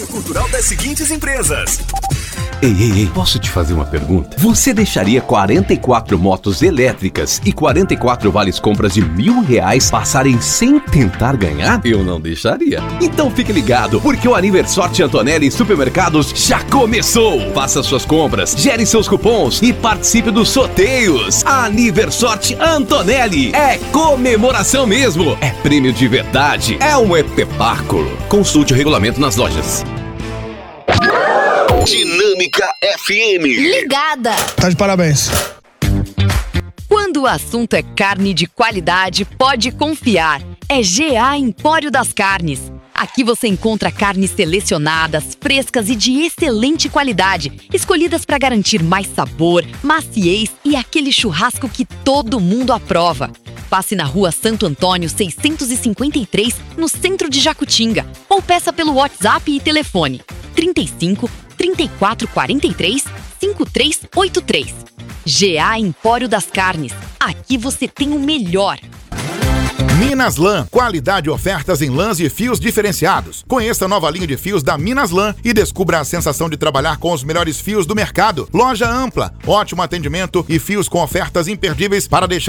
Cultural das seguintes empresas. Ei, posso te fazer uma pergunta? Você deixaria 44 motos elétricas e 44 vales compras de R$1.000 passarem sem tentar ganhar? Eu não deixaria. Então fique ligado, porque o Aniversorte Antonelli Supermercados já começou! Faça suas compras, gere seus cupons e participe dos sorteios. Aniversorte Antonelli é comemoração mesmo, é prêmio de verdade, é um espetáculo. Consulte o regulamento nas lojas. Dinâmica FM. Ligada. Tá de parabéns. Quando o assunto é carne de qualidade, pode confiar. É GA Empório das Carnes. Aqui você encontra carnes selecionadas, frescas e de excelente qualidade, escolhidas para garantir mais sabor, maciez e aquele churrasco que todo mundo aprova. Passe na Rua Santo Antônio 653, no centro de Jacutinga, ou peça pelo WhatsApp e telefone 35 34 43 5383. GA Empório das Carnes. Aqui você tem o melhor. Minas Lã, qualidade e ofertas em lãs e fios diferenciados. Conheça a nova linha de fios da Minas Lã e descubra a sensação de trabalhar com os melhores fios do mercado. Loja ampla, ótimo atendimento e fios com ofertas imperdíveis para deixar